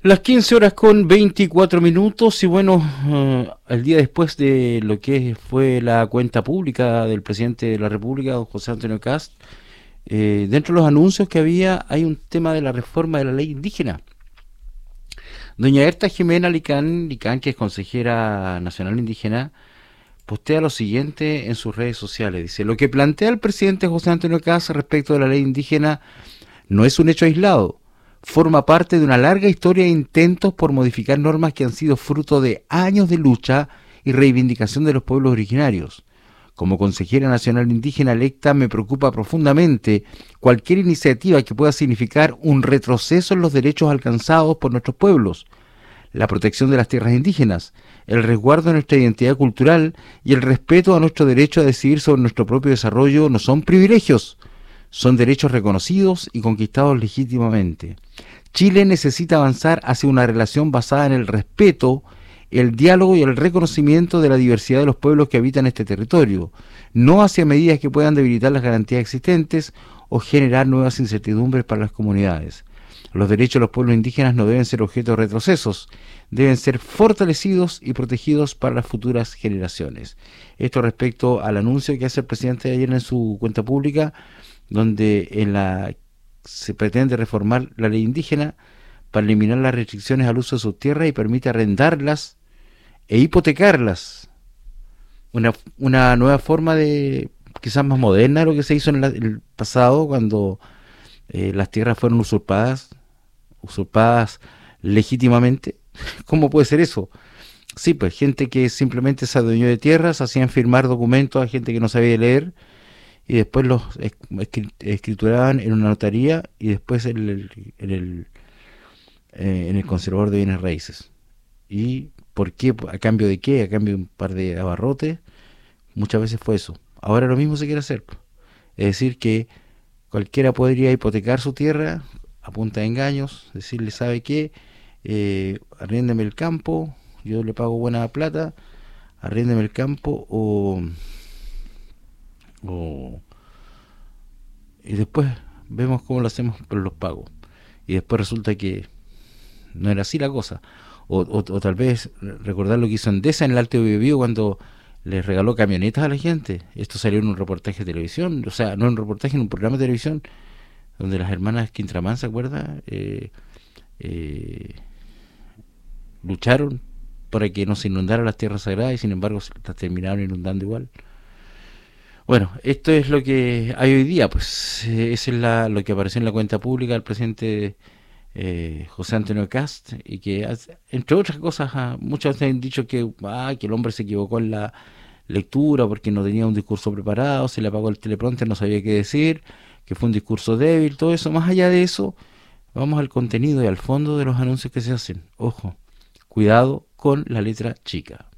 Las 15 horas con 24 minutos y bueno, el día después de lo que fue la cuenta pública del presidente de la República, don José Antonio Kast, dentro de los anuncios que había hay un tema de la reforma de la ley indígena. Doña Erta Jimena Licán, que es consejera nacional indígena, postea lo siguiente en sus redes sociales. Dice, lo que plantea el presidente José Antonio Kast respecto de la ley indígena no es un hecho aislado, forma parte de una larga historia de intentos por modificar normas que han sido fruto de años de lucha y reivindicación de los pueblos originarios. Como consejera nacional indígena electa me preocupa profundamente cualquier iniciativa que pueda significar un retroceso en los derechos alcanzados por nuestros pueblos, la protección de las tierras indígenas, el resguardo de nuestra identidad cultural y el respeto a nuestro derecho a decidir sobre nuestro propio desarrollo no son privilegios, son derechos reconocidos y conquistados legítimamente. Chile necesita avanzar hacia una relación basada en el respeto, el diálogo y el reconocimiento de la diversidad de los pueblos que habitan este territorio, no hacia medidas que puedan debilitar las garantías existentes o generar nuevas incertidumbres para las comunidades. Los derechos de los pueblos indígenas no deben ser objeto de retrocesos, deben ser fortalecidos y protegidos para las futuras generaciones. Esto respecto al anuncio que hace el presidente de ayer en su cuenta pública, donde se pretende reformar la ley indígena para eliminar las restricciones al uso de sus tierras y permite arrendarlas e hipotecarlas. Una nueva forma de, quizás más moderna de lo que se hizo en el pasado, cuando las tierras fueron usurpadas legítimamente. ¿Cómo puede ser eso? Sí, pues gente que simplemente se adueñó de tierras, hacían firmar documentos a gente que no sabía leer y después los escrituraban en una notaría y después en el conservador de bienes raíces. ¿Y por qué? ¿A cambio de qué? A cambio de un par de abarrotes. Muchas veces fue eso. Ahora lo mismo se quiere hacer. Es decir, que cualquiera podría hipotecar su tierra a punta de engaños, decirle, ¿sabe qué? Arriéndeme el campo, yo le pago buena plata, arriéndeme el campo o y después vemos cómo lo hacemos por los pagos. Y después resulta que no era así la cosa. O tal vez recordar lo que hizo Endesa en el Alto Biobío cuando les regaló camionetas a la gente. Esto salió en un reportaje de televisión, o sea, no en un reportaje, en un programa de televisión, donde las hermanas Quintramán, ¿se acuerda? Eh, Lucharon para que no se inundaran las tierras sagradas y sin embargo las terminaron inundando igual. Bueno, esto es lo que hay hoy día, pues eso es lo que apareció en la cuenta pública del presidente José Antonio Kast, y que, entre otras cosas, muchas veces han dicho que el hombre se equivocó en la lectura porque no tenía un discurso preparado, se le apagó el teleprompter, no sabía qué decir, que fue un discurso débil, todo eso. Más allá de eso, vamos al contenido y al fondo de los anuncios que se hacen. Ojo, cuidado con la letra chica.